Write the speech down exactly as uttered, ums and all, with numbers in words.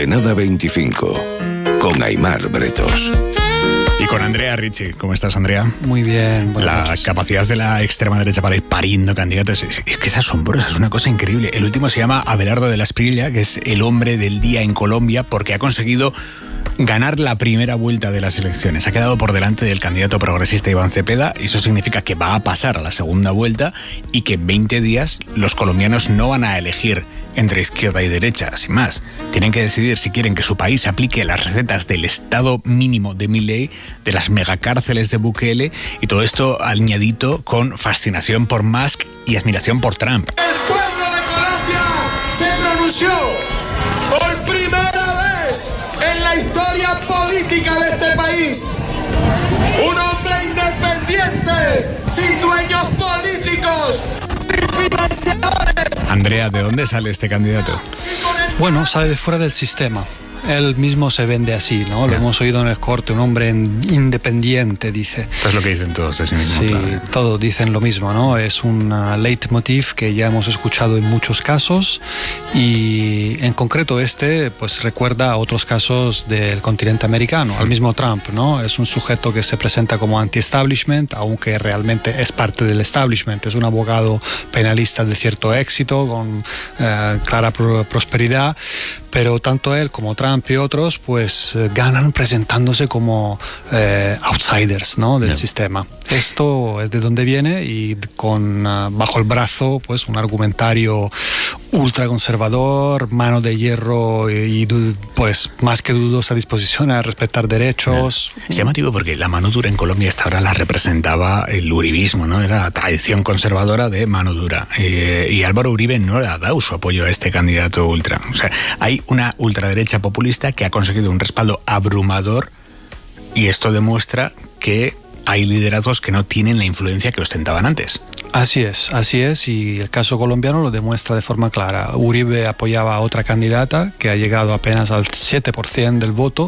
Jornada veinticinco, con Aimar Bretos. Y con Andrea Ricci. ¿Cómo estás, Andrea? Muy bien. La noches. capacidad de la extrema derecha para ir pariendo candidatos es, es que es asombrosa, es una cosa increíble. El último se llama Abelardo de la Espriella, que es el hombre del día en Colombia, porque ha conseguido ganar la primera vuelta de las elecciones. Ha quedado por delante del candidato progresista Iván Cepeda, y eso significa que va a pasar a la segunda vuelta y que en veinte días los colombianos no van a elegir entre izquierda y derecha, sin más. Tienen que decidir si quieren que su país aplique las recetas del Estado mínimo de Milei, de las megacárceles de Bukele, y todo esto añadido con fascinación por Musk y admiración por Trump. El pueblo de Colombia se pronunció por primera vez en la historia política de este país. Un hombre independiente, sin dueños políticos, sin financiadores. Andrea, ¿de dónde sale este candidato? Bueno, sale de fuera del sistema. Él mismo se vende así, ¿no? Lo Yeah. hemos oído en el corte, un hombre independiente, dice. Esto es lo que dicen todos de sí mismo. Sí, claro. todos dicen lo mismo, ¿no? Es un uh, leitmotiv que ya hemos escuchado en muchos casos, y en concreto este pues recuerda a otros casos del continente americano, al mismo Trump, ¿no? Es un sujeto que se presenta como anti-establishment, aunque realmente es parte del establishment. Es un abogado penalista de cierto éxito, con uh, clara pro- prosperidad, pero tanto él como Trump y otros pues eh, ganan presentándose como eh, outsiders, ¿no? del Yeah. sistema. Esto es de donde viene, y con uh, bajo el brazo pues un argumentario ultraconservador, mano de hierro y, y pues más que dudosa disposición a respetar derechos. Yeah. Es llamativo porque la mano dura en Colombia hasta ahora la representaba el uribismo, ¿no? Era la tradición conservadora de mano dura. Eh, y Álvaro Uribe no le ha dado su apoyo a este candidato ultra. O sea, hay una ultraderecha populista que ha conseguido un respaldo abrumador, y esto demuestra que hay liderazgos que no tienen la influencia que ostentaban antes. Así es, así es, y el caso colombiano lo demuestra de forma clara. Uribe apoyaba a otra candidata que ha llegado apenas al siete por ciento del voto,